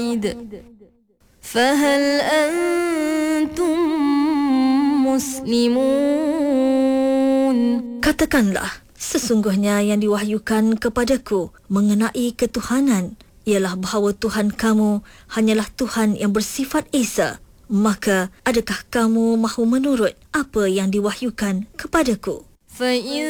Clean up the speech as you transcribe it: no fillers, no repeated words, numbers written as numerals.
واحد فهل أنتم مسلمون. Katakanlah, sesungguhnya yang diwahyukan kepadaku mengenai ketuhanan ialah bahawa Tuhan kamu hanyalah Tuhan yang bersifat Esa. Maka, adakah kamu mahu menurut apa yang diwahyukan kepadaku? فإن